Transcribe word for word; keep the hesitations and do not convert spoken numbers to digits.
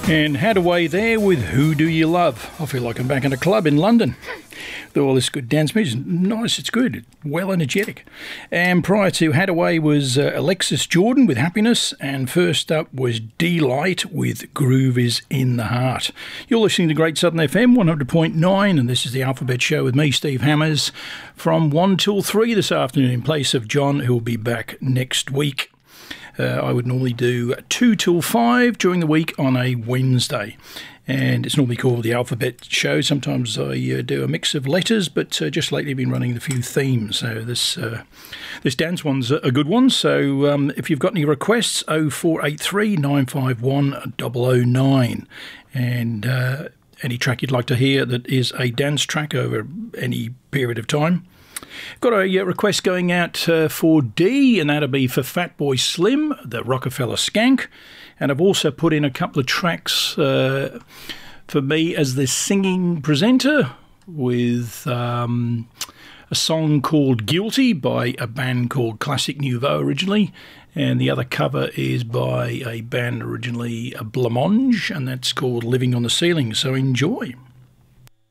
And Hadaway there with Who Do You Love? I feel like I'm back in a club in London. With all this good dance music. Nice, it's good, well energetic. And prior to Hadaway was uh, Alexis Jordan with Happiness, and first up was D-Light with Groove Is In The Heart. You're listening to Great Southern F M one hundred point nine, and this is the Alphabet Show with me, Steve Hammers, from one till three this afternoon in place of John, who will be back next week. Uh, I would normally do two till five during the week on a Wednesday. And it's normally called the Alphabet Show. Sometimes I uh, do a mix of letters, but uh, just lately I've been running a few themes. So this uh, this dance one's a good one. So um, if you've got any requests, oh four eight three, nine five one, oh oh nine. And uh, any track you'd like to hear that is a dance track over any period of time. Got a uh, request going out uh, for D, and that'll be for Fatboy Slim, the Rockefeller Skank. And I've also put in a couple of tracks uh, for me as the singing presenter with um, a song called Guilty by a band called Classic Nouveau originally. And the other cover is by a band originally, a Blancmange, and that's called Living on the Ceiling. So enjoy.